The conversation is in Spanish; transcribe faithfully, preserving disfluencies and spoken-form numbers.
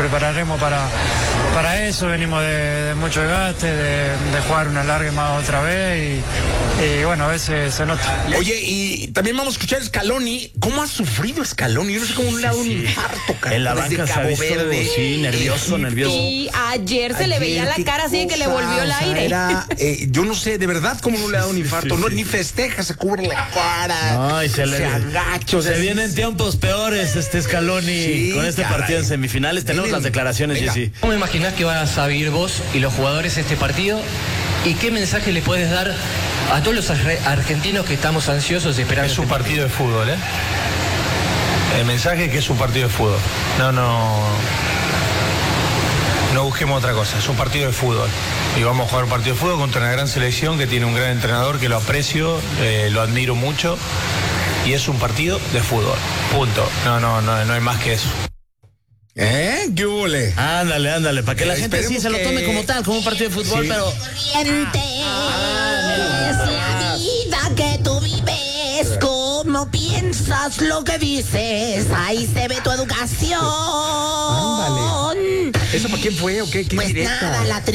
prepararemos para, para eso. Venimos de, de mucho desgaste, de, de jugar una larga más otra vez y, y bueno, a veces se nota. Oye, y también vamos a escuchar a Scaloni. ¿Cómo ha sufrido Scaloni? Yo no sé cómo le ha dado un infarto, cara. En la banca se ha visto, sí, nervioso, nervioso. Y ayer se Ayer, le veía la cara así de que le volvió el o sea, aire. Era, eh, yo no sé, de verdad, cómo no le ha dado un infarto. Sí, sí, no, sí. Ni festeja, se cubre la cara. No, y se, se le agacha. Se vienen tiempos peores, este Scaloni, sí, con este caray. partido en semifinales. Tenemos Venga. las declaraciones, Jessy. ¿Cómo imaginás que vas a vivir vos y los jugadores este partido? ¿Y qué mensaje le puedes dar a todos los argentinos que estamos ansiosos esperando? Es un partido de fútbol, ¿eh? El mensaje es que es un partido de fútbol. No, no... No busquemos otra cosa, es un partido de fútbol. Y vamos a jugar un partido de fútbol contra una gran selección que tiene un gran entrenador que lo aprecio, eh, lo admiro mucho. Y es un partido de fútbol. Punto. No, no, no, no hay más que eso. ¿Eh? ¿Qué huele? Ándale, ándale, para que eh, la gente sí se que... lo tome como tal, como un partido de fútbol, sí. pero... Corriente ah, es la vida que tú vives, cómo piensas lo que dices, ahí se ve tu educación. Ándale. ¿Eso para quién fue o qué? ¿Qué pues directa? Nada, la